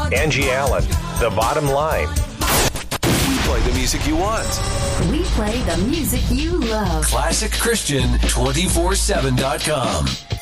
Angie Allen, The Bottom Line. We play the music you want. We play the music you love. ClassicChristian247.com.